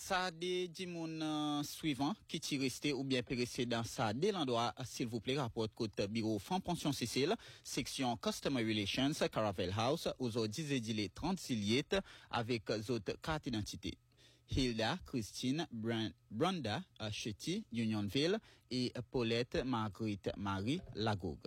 Ça des dimoun suivant qui t'y resté ou bien périsser dans ça dès l'endroit, s'il vous plaît, rapporte côté bureau Fonds Pension Cécile, section Customer Relations, Caravelle House, aux autres 10 36 liètes avec autres cartes d'identité. Hilda, Christine, Brenda, Chetty, Unionville et Paulette Marguerite Marie Lagogue.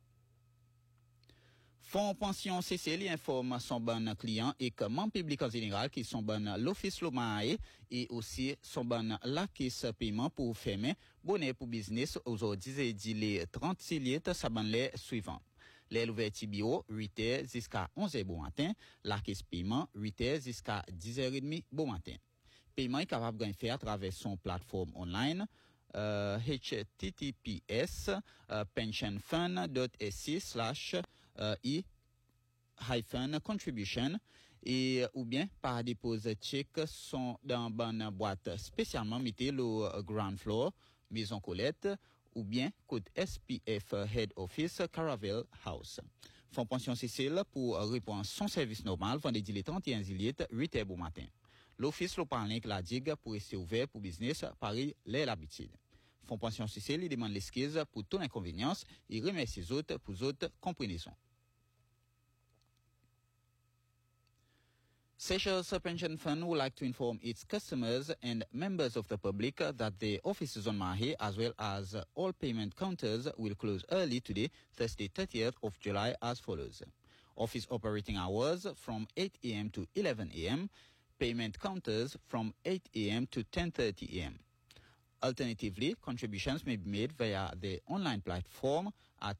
Fonds Pension CCL informe son bon client et que membre public en général qui sont bon l'office Lomae et aussi son bon la caisse paiement pour fermer bonnet pour business aujourd'hui les 36 litres saban les suivants. Les ouvertures bio 8h jusqu'à 11h bon matin, la caisse paiement 8h jusqu'à 10h30 bon matin. Paiement est capable de faire à travers son plateforme online https pensionfund.sc/e-contribution et ou bien par dépose chèque sont dans bonne boîte spécialement mettez le ground floor Maison Colette ou bien code SPF Head Office Caravelle House. Fonds Pension Cécile pour répondre son service normal vendredi les 31 juillet 8h bon matin. L'office le parle avec la digue pour rester ouvert pour business Paris l'habitude. Fonds Pension Cécile demande l'excuse pour toute inconvénience et remercie les autres pour autres compréhensions. Seychelles Pension Fund would like to inform its customers and members of the public that the offices on Mahé as well as all payment counters will close early today, Thursday 30th of July as follows. Office operating hours from 8 a.m. to 11 a.m. Payment counters from 8 a.m. to 10:30 a.m. Alternatively, contributions may be made via the online platform at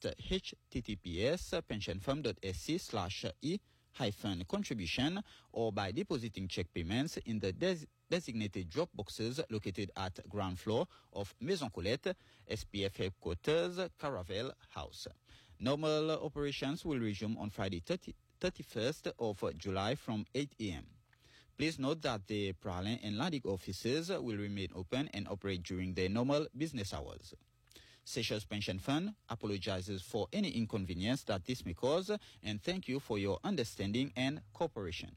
https://e-contribution or by depositing check payments in the designated drop boxes located at ground floor of Maison Colette, SPF headquarters, Caravelle House. Normal operations will resume on Friday 31st of July from 8 a.m. Please note that the Pralin and Landic offices will remain open and operate during their normal business hours. Seychelles Pension Fund apologizes for any inconvenience that this may cause and thank you for your understanding and cooperation.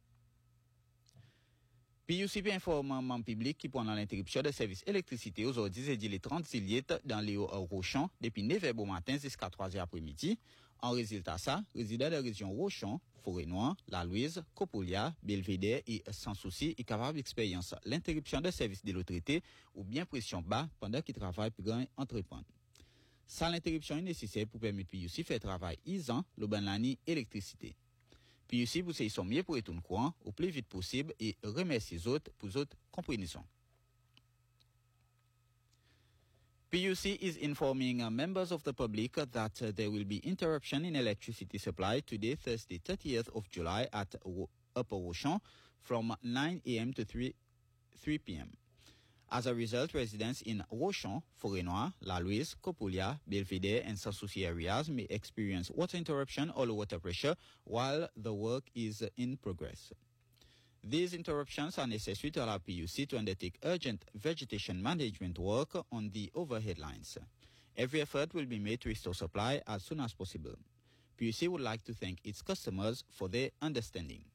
PUCP informe un membre public qui pendant l'interruption de service électricité aujourd'hui et les 36 litres dans les Rochon depuis 9h bon matin jusqu'à 3h après-midi. En résultat ça, résidents de la région Rochon, Forêt-Noire, La Louise, Copolia, Belvédère et Sans Souci est capable d'expérience l'interruption de service d'électricité ou bien pression bas pendant qu'ils travaillent pour gagner entreprendre. Ça l'interruption est nécessaire pour permettre PUC faire travail isant le banlani électricité. PUC vous sont mieux pour retourner courant au plus vite possible et remercier les autres pour autres compréhensions. PUC is informing members of the public that there will be interruption in electricity supply today, Thursday, 30th of July at Upper Rochon from 9 a.m. to 3 p.m. As a result, residents in Rochon, Forêt-Noire, La Louise, Copolia, Belvédère, and Sans Souci areas may experience water interruption or low water pressure while the work is in progress. These interruptions are necessary to allow PUC to undertake urgent vegetation management work on the overhead lines. Every effort will be made to restore supply as soon as possible. PUC would like to thank its customers for their understanding.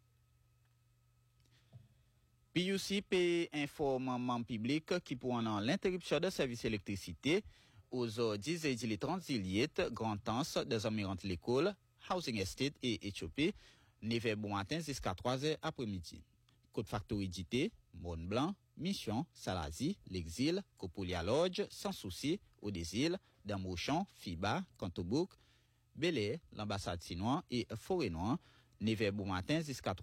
PUC informe membre public qui pendant l'interruption de service électricité aux 10 et 30 liètes Grand Anse des environs de l'école, Housing Estate et Éthiopie, 9h bon matin jusqu'à 3h après-midi. Côte Factory d'Ité, Mont Blanc, Mission, Salazie, l'Exil, Copolia Lodge, Sans Souci, Eau des Îles, Damrouchon, Fiba, Cantobouk, Bel-Air, l'ambassade chinoise et Forêt-Noire, 9h bon matin jusqu'à